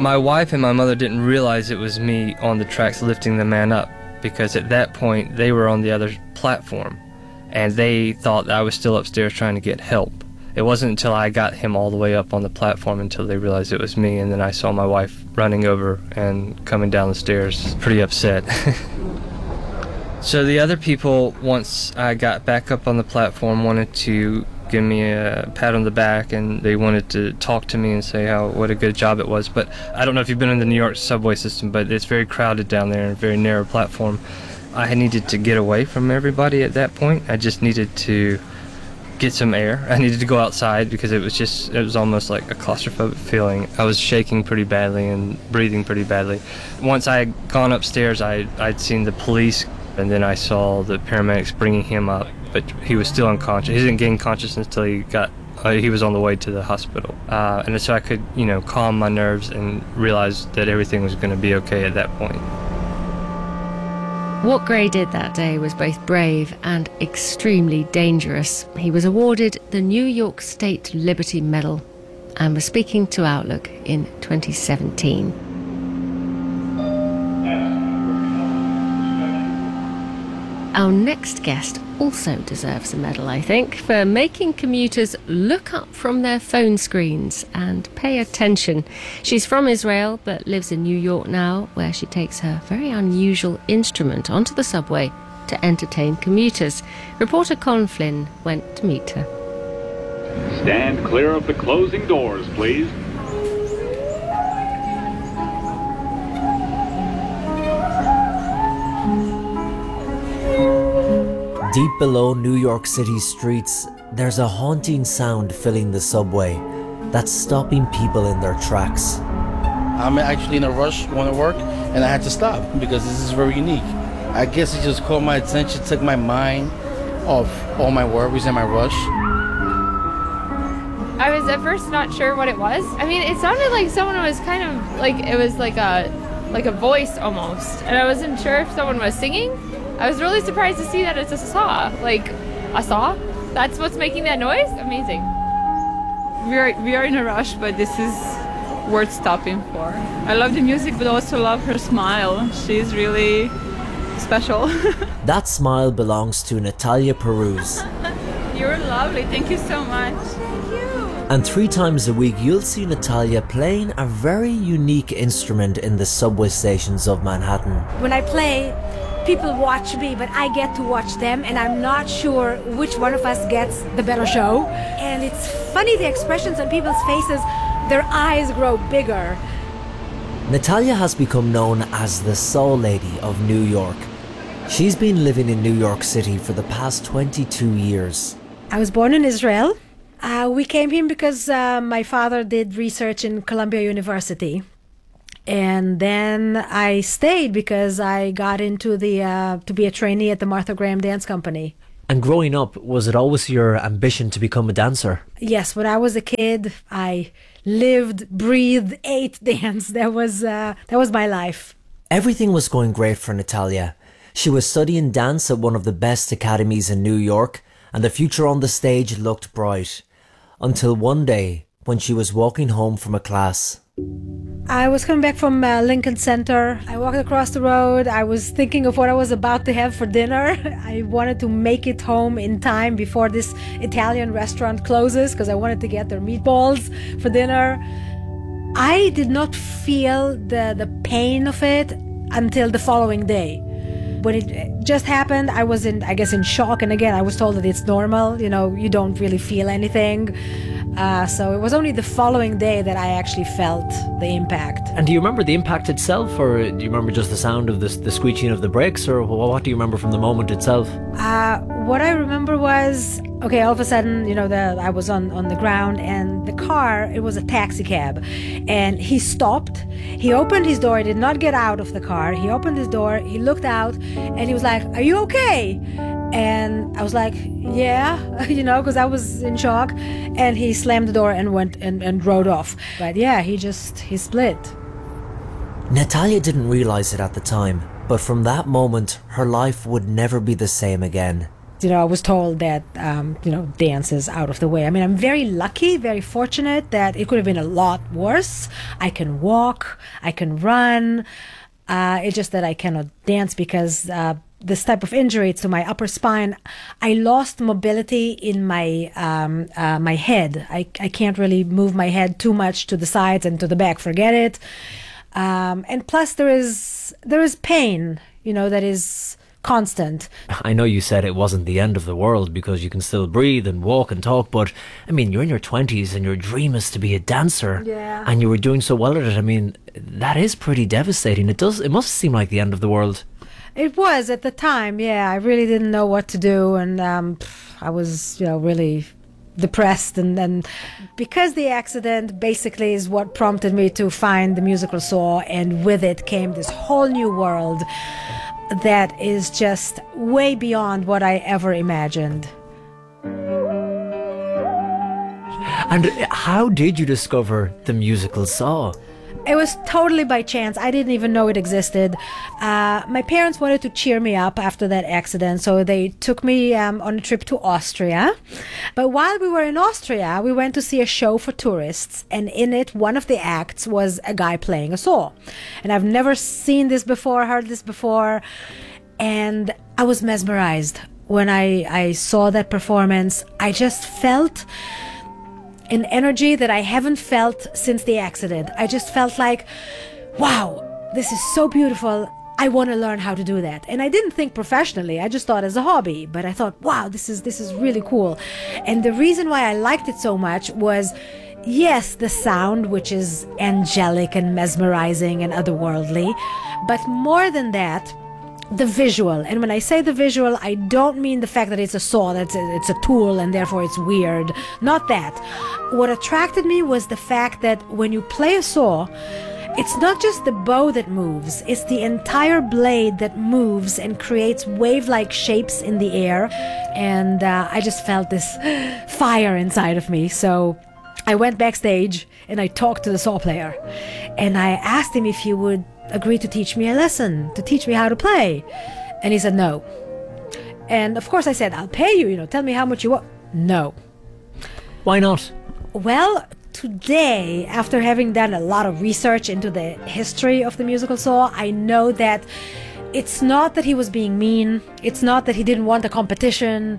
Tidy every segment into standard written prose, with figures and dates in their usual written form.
My wife and my mother didn't realize it was me on the tracks lifting the man up, because at that point they were on the other platform and they thought I was still upstairs trying to get help. It wasn't until I got him all the way up on the platform until they realized it was me, and then I saw my wife running over and coming down the stairs, pretty upset. So the other people, once I got back up on the platform, wanted to give me a pat on the back, and they wanted to talk to me and say what a good job it was. But I don't know if you've been in the New York subway system, but it's very crowded down there and a very narrow platform. I needed to get away from everybody at that point. I just needed to get some air. I needed to go outside because it was almost like a claustrophobic feeling. I was shaking pretty badly and breathing pretty badly. Once I had gone upstairs, I'd seen the police, and then I saw the paramedics bringing him up, but he was still unconscious. He didn't gain consciousness until he was on the way to the hospital. And so I could, calm my nerves and realize that everything was going to be okay at that point. What Gray did that day was both brave and extremely dangerous. He was awarded the New York State Liberty Medal and was speaking to Outlook in 2017. Our next guest also deserves a medal, I think, for making commuters look up from their phone screens and pay attention. She's from Israel but lives in New York now, where she takes her very unusual instrument onto the subway to entertain commuters. Reporter Colin Flynn went to meet her. Stand clear of the closing doors, please. Deep below New York City streets, there's a haunting sound filling the subway that's stopping people in their tracks. I'm actually in a rush going to work, and I had to stop because this is very unique. I guess it just caught my attention, took my mind off all my worries and my rush. I was at first not sure what it was. I mean, it sounded like someone was kind of like, it was like a voice almost, and I wasn't sure if someone was singing. I was really surprised to see that it's a saw. Like, a saw? That's what's making that noise? Amazing. We are in a rush, but this is worth stopping for. I love the music, but also love her smile. She's really special. That smile belongs to Natalia Peruz. You're lovely. Thank you so much. Thank you. And 3 times a week, you'll see Natalia playing a very unique instrument in the subway stations of Manhattan. When I play, people watch me, but I get to watch them, and I'm not sure which one of us gets the better show. And it's funny, the expressions on people's faces, their eyes grow bigger. Natalia has become known as the Soul Lady of New York. She's been living in New York City for the past 22 years. I was born in Israel. We came here because my father did research in Columbia University. And then I stayed because I got into to be a trainee at the Martha Graham Dance Company. And growing up, was it always your ambition to become a dancer? Yes, when I was a kid, I lived, breathed, ate dance. That was my life. Everything was going great for Natalia. She was studying dance at one of the best academies in New York, and the future on the stage looked bright. Until one day, when she was walking home from a class. I was coming back from Lincoln Center. I walked across the road. I was thinking of what I was about to have for dinner. I wanted to make it home in time before this Italian restaurant closes because I wanted to get their meatballs for dinner. I did not feel the pain of it until the following day. When it just happened, I was in shock. And again, I was told that it's normal. You don't really feel anything. So it was only the following day that I actually felt the impact. And do you remember the impact itself, or do you remember just the sound of the squeaking of the brakes, or what do you remember from the moment itself? What I remember was, okay, all of a sudden, I was on the ground, and the car, it was a taxi cab, and he stopped. He opened his door. He did not get out of the car. He opened his door. He looked out, and he was like, "Are you okay?" And I was like, yeah, because I was in shock. And he slammed the door and went and rode off. But yeah, he split. Natalia didn't realize it at the time, but from that moment, her life would never be the same again. I was told that, dance is out of the way. I mean, I'm very lucky, very fortunate that it could have been a lot worse. I can walk, I can run. It's just that I cannot dance because this type of injury to my upper spine, I lost mobility in my my head. I can't really move my head too much to the sides and to the back. Forget it. And plus, there is pain, that is constant. I know you said it wasn't the end of the world because you can still breathe and walk and talk, but I mean, you're in your 20s and your dream is to be a dancer. Yeah. And you were doing so well at it. I mean, that is pretty devastating. It must seem like the end of the world. It was at the time, yeah. I really didn't know what to do, and I was, really depressed. And then because the accident basically is what prompted me to find the musical saw, and with it came this whole new world that is just way beyond what I ever imagined. And how did you discover the musical saw? It was totally by chance. I didn't even know it existed. My parents wanted to cheer me up after that accident, so they took me on a trip to Austria. But while we were in Austria, we went to see a show for tourists, and in it, one of the acts was a guy playing a saw. And I've never seen this before, heard this before, and I was mesmerized. When I saw that performance, I just felt an energy that I haven't felt since the accident. I just felt like, wow, this is so beautiful. I want to learn how to do that. And I didn't think professionally. I just thought as a hobby. But I thought, wow, this is really cool. And the reason why I liked it so much was, yes, the sound, which is angelic and mesmerizing and otherworldly. But more than that, the visual. And when I say the visual, I don't mean the fact that it's a saw, that it's a tool and therefore it's weird. Not that. What attracted me was the fact that when you play a saw, it's not just the bow that moves, it's the entire blade that moves and creates wave-like shapes in the air. And I just felt this fire inside of me. So I went backstage and I talked to the saw player. And I asked him if he would agree to teach me a lesson, to teach me how to play. And he said no. And of course I said, I'll pay you, tell me how much you want. No. Why not? Well, today, after having done a lot of research into the history of the musical saw, I know that it's not that he was being mean. It's not that he didn't want a competition.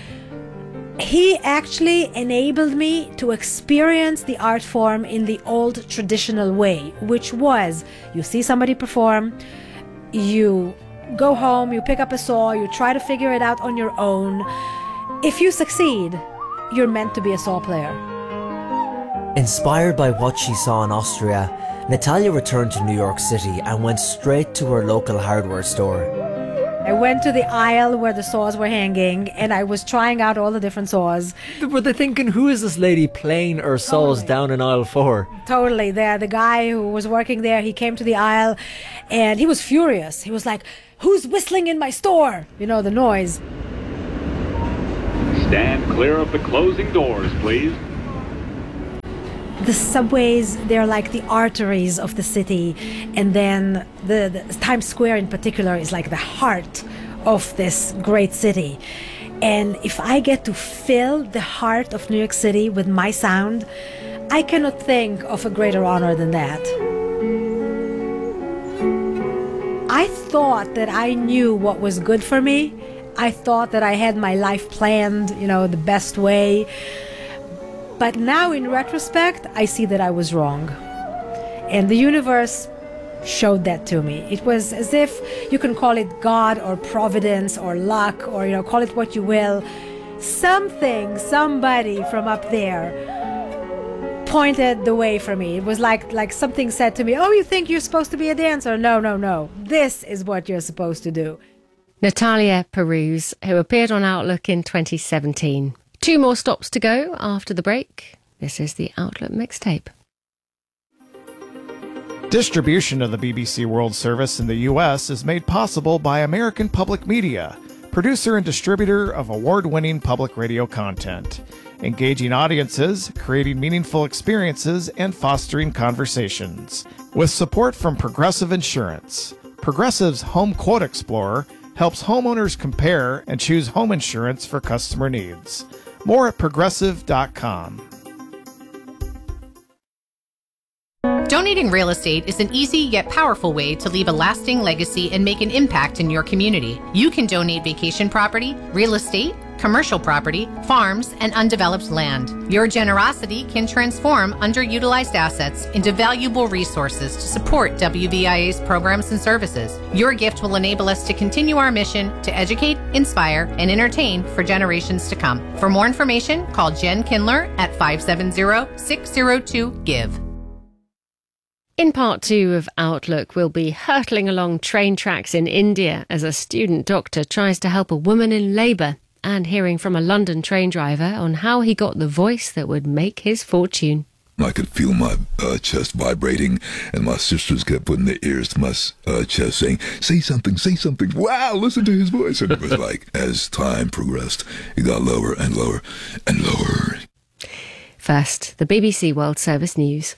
He actually enabled me to experience the art form in the old traditional way, which was, you see somebody perform, you go home, you pick up a saw, you try to figure it out on your own. If you succeed, you're meant to be a saw player. Inspired by what she saw in Austria, Natalia returned to New York City and went straight to her local hardware store. I went to the aisle where the saws were hanging, and I was trying out all the different saws. Were they thinking, who is this lady playing her saws down in aisle 4? Totally. The guy who was working there, he came to the aisle, and he was furious. He was like, who's whistling in my store? The noise. Stand clear of the closing doors, please. The subways, they're like the arteries of the city, and then the Times Square in particular is like the heart of this great city. And if I get to fill the heart of New York City with my sound, I cannot think of a greater honor than that. I thought that I knew what was good for me. I thought that I had my life planned, the best way. But now, in retrospect, I see that I was wrong. And the universe showed that to me. It was as if, you can call it God or providence or luck or, call it what you will. Somebody from up there pointed the way for me. It was like something said to me, oh, you think you're supposed to be a dancer? No. This is what you're supposed to do. Natalia Peruz, who appeared on Outlook in 2017. 2 more stops to go after the break. This is the Outlook Mixtape. Distribution of the BBC World Service in the U.S. is made possible by American Public Media, producer and distributor of award-winning public radio content, engaging audiences, creating meaningful experiences, and fostering conversations. With support from Progressive Insurance, Progressive's Home Quote Explorer helps homeowners compare and choose home insurance for customer needs. More at Progressive.com. Donating real estate is an easy yet powerful way to leave a lasting legacy and make an impact in your community. You can donate vacation property, real estate, commercial property, farms, and undeveloped land. Your generosity can transform underutilized assets into valuable resources to support WVIA's programs and services. Your gift will enable us to continue our mission to educate, inspire, and entertain for generations to come. For more information, call Jen Kindler at 570-602-GIVE. In part 2 of Outlook, we'll be hurtling along train tracks in India as a student doctor tries to help a woman in labour, and hearing from a London train driver on how he got the voice that would make his fortune. I could feel my chest vibrating, and my sisters kept putting their ears to my chest saying, say something, wow, listen to his voice. And it was like, as time progressed, it got lower and lower and lower. First, the BBC World Service News.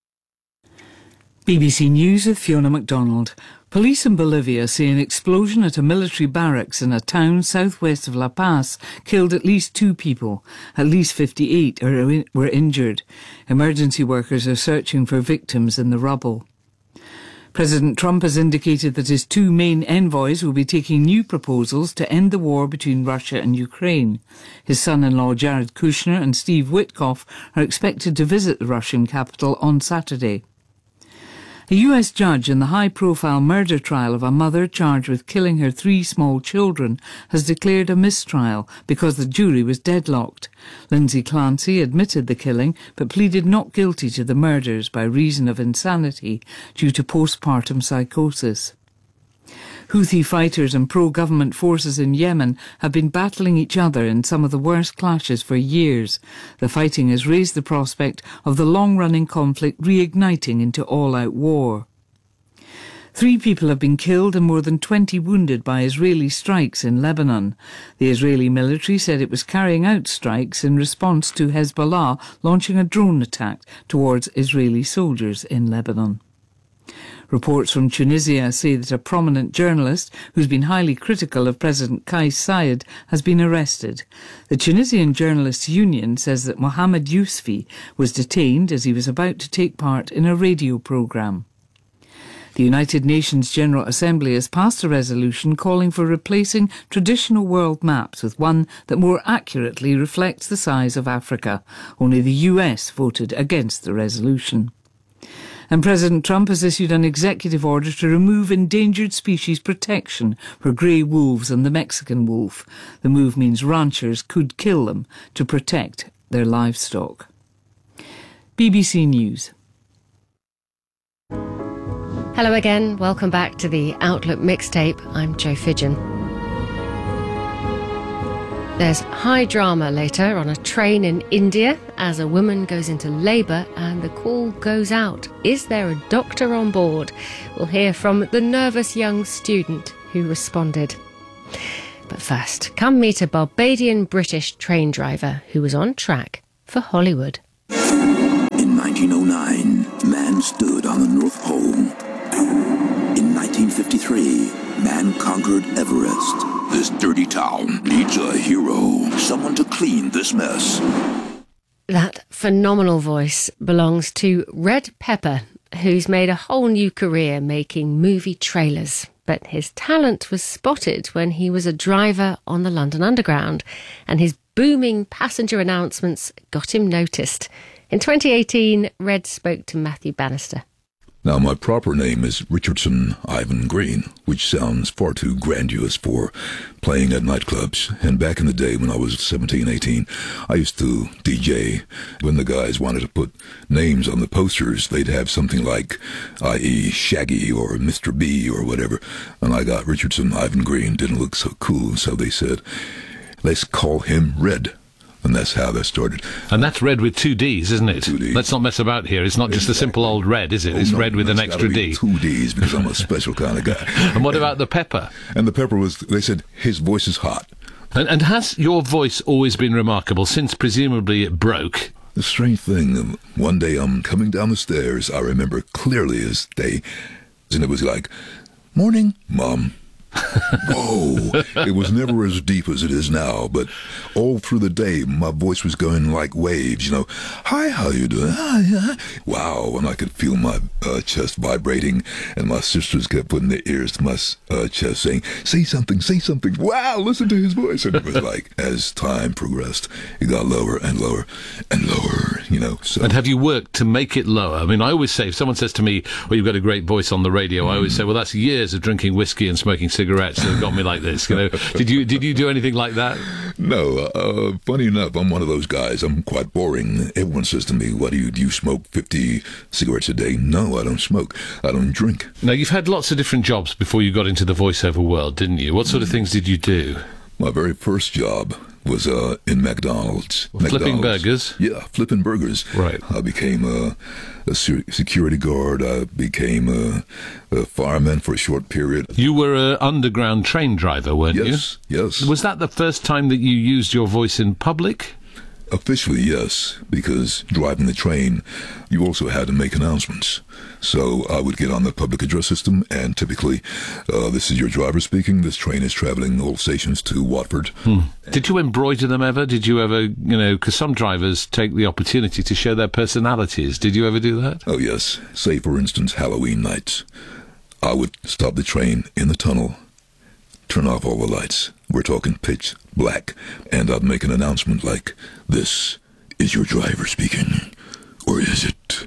BBC News with Fiona MacDonald. Police in Bolivia say an explosion at a military barracks in a town southwest of La Paz killed at least 2 people. At least 58 were injured. Emergency workers are searching for victims in the rubble. President Trump has indicated that his 2 main envoys will be taking new proposals to end the war between Russia and Ukraine. His son-in-law Jared Kushner and Steve Witkoff are expected to visit the Russian capital on Saturday. A US judge in the high-profile murder trial of a mother charged with killing her 3 small children has declared a mistrial because the jury was deadlocked. Lindsay Clancy admitted the killing but pleaded not guilty to the murders by reason of insanity due to postpartum psychosis. Houthi fighters and pro-government forces in Yemen have been battling each other in some of the worst clashes for years. The fighting has raised the prospect of the long-running conflict reigniting into all-out war. 3 people have been killed and more than 20 wounded by Israeli strikes in Lebanon. The Israeli military said it was carrying out strikes in response to Hezbollah launching a drone attack towards Israeli soldiers in Lebanon. Reports from Tunisia say that a prominent journalist who's been highly critical of President Kais Saied has been arrested. The Tunisian Journalists' Union says that Mohamed Yousfi was detained as he was about to take part in a radio programme. The United Nations General Assembly has passed a resolution calling for replacing traditional world maps with one that more accurately reflects the size of Africa. Only the US voted against the resolution. And President Trump has issued an executive order to remove endangered species protection for grey wolves and the Mexican wolf. The move means ranchers could kill them to protect their livestock. BBC News. Hello again, welcome back to the Outlook Mixtape. I'm Jo Fidgen. There's high drama later on a train in India as a woman goes into labour and the call goes out. Is there a doctor on board? We'll hear from the nervous young student who responded. But first, come meet a Barbadian-British train driver who was on track for Hollywood. In 1909, man stood on the North Pole. In 1953, man conquered Everest. This dirty town needs a hero, someone to clean this mess. That phenomenal voice belongs to Red Pepper, who's made a whole new career making movie trailers. But his talent was spotted when he was a driver on the London Underground, and his booming passenger announcements got him noticed. In 2018, Red spoke to Matthew Bannister. Now, my proper name is Richardson Ivan Green, which sounds far too grandiose for playing at nightclubs. And back in the day when I was 17, 18, I used to DJ. When the guys wanted to put names on the posters, they'd have something like, i.e. Shaggy or Mr. B or whatever. And I got Richardson Ivan Green. Didn't look so cool, so they said, let's call him Red. And that's how that started. And that's Red with 2 Ds, isn't it? 2 Ds. Let's not mess about here. It's not just a simple old Red, is it? It's Red with an extra D. 2 Ds, because I'm a special kind of guy. And what about the Pepper? And the Pepper was, they said, his voice is hot. And has your voice always been remarkable, since presumably it broke? The strange thing, one day I'm coming down the stairs, I remember clearly as day, and it was like, morning, Mom. Whoa! It was never as deep as it is now, but all through the day, my voice was going like waves, Hi, how you doing? Hi. Wow, and I could feel my chest vibrating, and my sisters kept putting their ears to my chest saying, say something. Wow, listen to his voice. And it was like, as time progressed, it got lower and lower and lower, So. And have you worked to make it lower? I mean, I always say, if someone says to me, well, you've got a great voice on the radio, I always say, well, that's years of drinking whiskey and smoking cigarettes that have got me like this. Did you do anything like that? No. Funny enough, I'm one of those guys. I'm quite boring. Everyone says to me, "What do you smoke 50 cigarettes a day?" No, I don't smoke. I don't drink. Now, you've had lots of different jobs before you got into the voiceover world, didn't you? What sort of things did you do? My very first job was in McDonald's. Flipping burgers? Yeah, flipping burgers. Right. I became a security guard. I became a fireman for a short period. You were an underground train driver, weren't you? Yes. Was that the first time that you used your voice in public? Officially, yes, because driving the train, you also had to make announcements. So I would get on the public address system, and typically, this is your driver speaking, this train is traveling all stations to Watford. Did you embroider them ever? Did you ever, because some drivers take the opportunity to show their personalities. Did you ever do that? Oh, yes. Say, for instance, Halloween nights. I would stop the train in the tunnel, turn off all the lights. We're talking pitch black. And I'd make an announcement like, "This is your driver speaking." Or is it?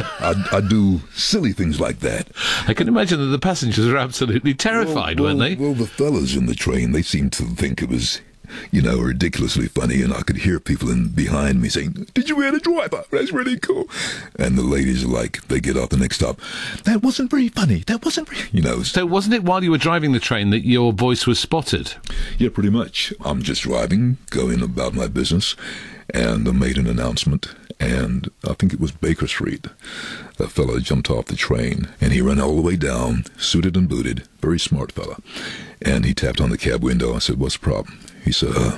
I'd do silly things like that. I can imagine that the passengers are absolutely terrified, weren't they? Well, the fellas in the train, they seemed to think it was, ridiculously funny, and I could hear people behind me saying, "Did you hear the driver? That's really cool." And the ladies are like, they get off the next stop, "That wasn't very funny. That wasn't very, So wasn't it while you were driving the train that your voice was spotted? Yeah, pretty much. I'm just driving, going about my business, and I made an announcement, and I think it was Baker Street. A fella jumped off the train, and he ran all the way down, suited and booted, very smart fella. And he tapped on the cab window. I said, "What's the problem?" He said,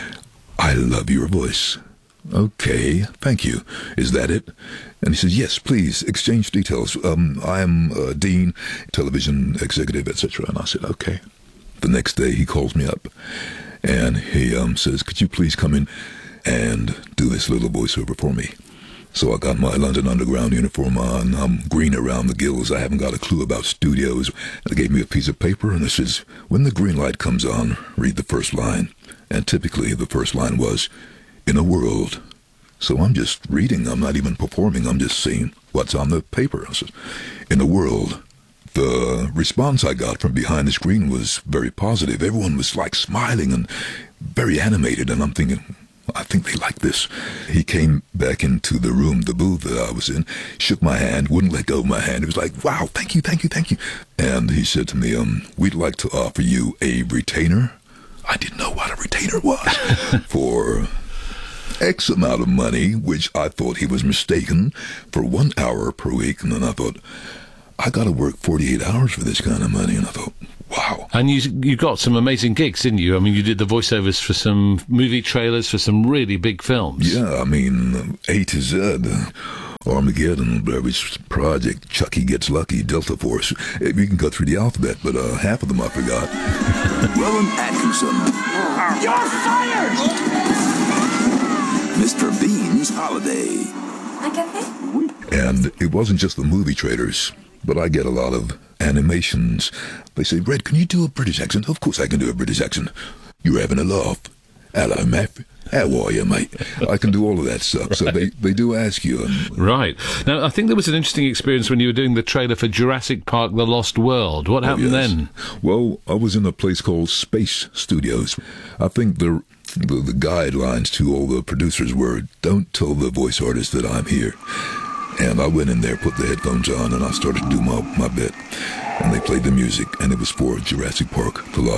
"I love your voice." "Okay, thank you. Is that it?" And he said, "Yes, please, exchange details. I am Dean, television executive, etc." And I said, "Okay." The next day, he calls me up, and he says, "Could you please come in and do this little voiceover for me?" So I got my London Underground uniform on. I'm green around the gills. I haven't got a clue about studios. They gave me a piece of paper, and it says, "When the green light comes on, read the first line." And typically the first line was, "In a world." So I'm just reading. I'm not even performing. I'm just saying what's on the paper. I said, "In a world." The response I got from behind the screen was very positive. Everyone was like smiling and very animated, and I'm thinking, I think they like this. He came back into the room, the booth that I was in, shook my hand, wouldn't let go of my hand. He was like, "Wow, thank you. And he said to me, "We'd like to offer you a retainer." I didn't know what a retainer was. For X amount of money, which I thought he was mistaken, for 1 hour per week. And then I thought, I got to work 48 hours for this kind of money. And I thought, wow. And you got some amazing gigs, didn't you? I mean, you did the voiceovers for some movie trailers for some really big films. Yeah, I mean, A to Z, Armageddon, Blair Witch Project, Chucky Gets Lucky, Delta Force. You can go through the alphabet, but half of them I forgot. Rowan Atkinson. You're fired! Mr. Bean's Holiday. And it wasn't just the movie trailers, but I get a lot of animations. They say, "Red, can you do a British accent?" Of course I can do a British accent. "You're having a laugh. Hello, Matthew. How are you, mate?" I can do all of that stuff. So they do ask you. Right. Now, I think there was an interesting experience when you were doing the trailer for Jurassic Park: The Lost World. What happened then? Well, I was in a place called Space Studios. I think the guidelines to all the producers were, don't tell the voice artist that I'm here. And I went in there, put the headphones on, and I started to do my bit. And they played the music, and it was for Jurassic Park: The Lost